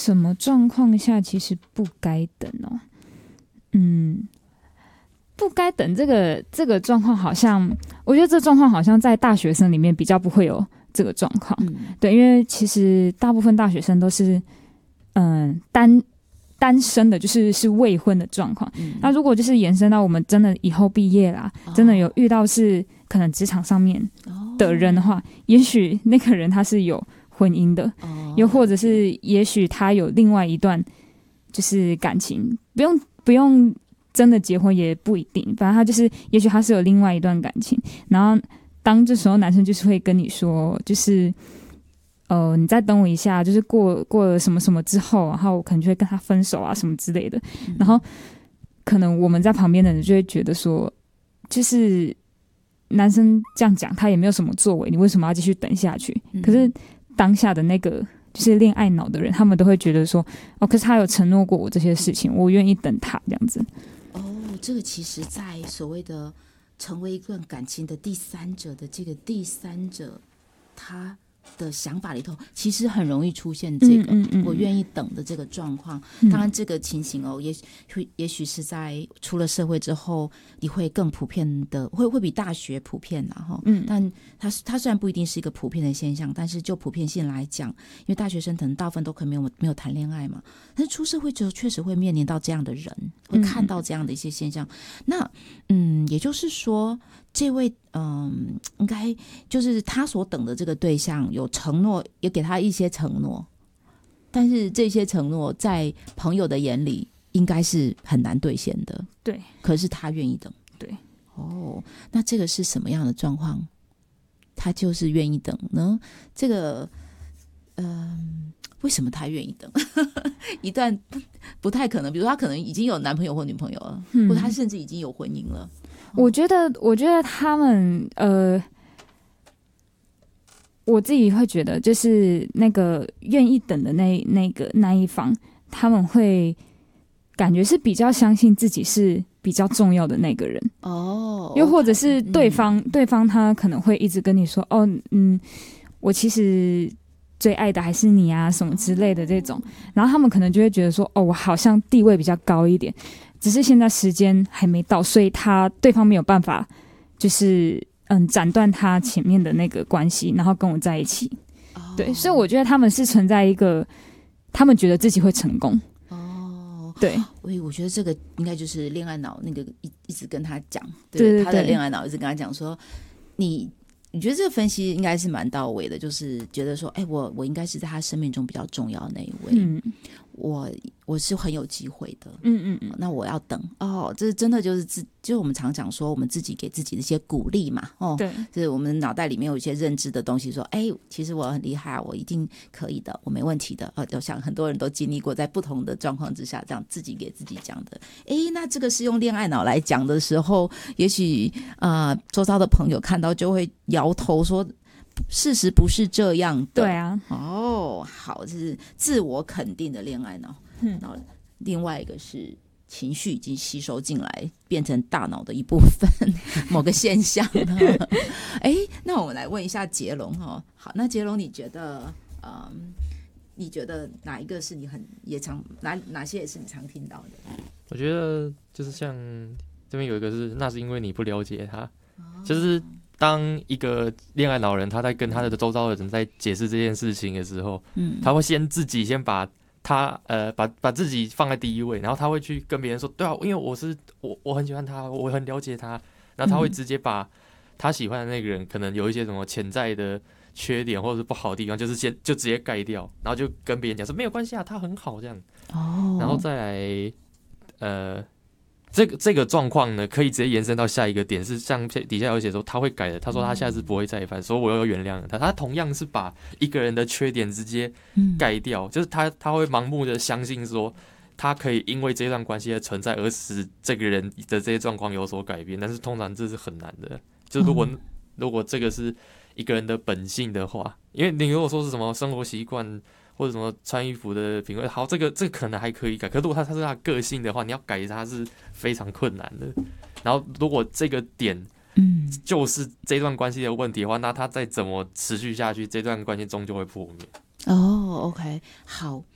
什么状况下其实不该等哦？不该等这个状况，好像我觉得这状况好像在大学生里面比较不会有这个状况。对，因为其实大部分大学生都是单身的，是未婚的状况。那如果就是延伸到我们真的以后毕业啦，真的有遇到是可能职场上面的人的话，也许那个人他是有婚姻的，又或者是也许他有另外一段就是感情，不用真的结婚也不一定，反正他就是也许他是有另外一段感情，然后当这时候男生就是会跟你说，就是你再等我一下，就是过了什么什么之后，然后我可能就会跟他分手啊什么之类的，然后可能我们在旁边的人就会觉得说，就是男生这样讲他也没有什么作为，你为什么要继续等下去？可是当下的那个就是恋爱脑的人，他们都会觉得说，可是他有承诺过我这些事情，我愿意等他这样子。 这个其实在所谓的成为一段感情的第三者的这个第三者他的想法里头，其实很容易出现这个我愿意等的这个状况。当然这个情形也许是在出了社会之后你会更普遍的，会比大学普遍啦。但它虽然不一定是一个普遍的现象，但是就普遍性来讲，因为大学生可能大部分都可能没有谈恋爱嘛，但是出社会之后确实会面临到这样的人，会看到这样的一些现象。那也就是说这位应该就是他所等的这个对象有承诺，也给他一些承诺，但是这些承诺在朋友的眼里应该是很难兑现的。 对， 可是他愿意等。 对， 那这个是什么样的状况？他就是愿意等呢？这个为什么他愿意等？一段不太可能，比如说他可能已经有男朋友或女朋友了，或者他甚至已经有婚姻了。 我觉得他们我自己会觉得，就是那个愿意等的那一方，他们会感觉是比较相信自己是比较重要的那个人。又或者是对方他可能会一直跟你说，我其实最爱的还是你啊什么之类的这种，然后他们可能就会觉得说，我好像地位比较高一点，只是现在时间还没到，所以对方没有办法就是斩断他前面的那个关系，然后跟我在一起。对，所以我觉得他们是存在一个他们觉得自己会成功。对， 我觉得这个应该就是恋爱脑那个一直跟他讲， 对， 他的恋爱脑一直跟他讲说，你觉得这个分析应该是蛮到位的，就是觉得说，我应该是在他生命中比较重要的那一位，我是很有机会的，那我要等这真的就是我们常讲说，我们自己给自己的一些鼓励嘛， 对， 就是我们脑袋里面有一些认知的东西，说，其实我很厉害，我一定可以的，我没问题的，就像很多人都经历过，在不同的状况之下，这样自己给自己讲的，那这个是用恋爱脑来讲的时候，也许周遭的朋友看到就会摇头说，事实不是这样的。 对啊， 好，这是自我肯定的恋爱脑。然后另外一个是情绪已经吸收进来，变成大脑的一部分，某个现象。那我们来问一下杰龙好，那杰龙你觉得哪一个是你也常哪些也是你常听到的？ 我觉得就是像这边有一个是，那是因为你不了解他，就是当一个恋爱脑人他在跟他的周遭的人在解释这件事情的时候，他会自己先把他把自己放在第一位，然后他会去跟别人说，对啊，因为我很喜欢他，我很了解他，然后他会直接把他喜欢的那个人可能有一些什么潜在的缺点或者是不好的地方，就直接盖掉，然后就跟别人讲说没有关系啊，他很好这样。然后再来这个状况呢，可以直接延伸到下一个点，是像底下有写说他会改的，他说他下次不会再犯，所以我又原谅了他。他同样是把一个人的缺点直接盖掉，就是他会盲目的相信说他可以因为这段关系的存在而使这个人的这些状况有所改变，但是通常这是很难的。就如果这个是一个人的本性的话，因为你如果说是什么生活习惯或者什么穿衣服的品味，好，这个可能还可以改。可是如果他是他的个性的话，你要改他是非常困难的。然后如果这个点就是这段关系的问题的话，那他再怎么持续下去，这段关系终究会破灭。 OK， 好，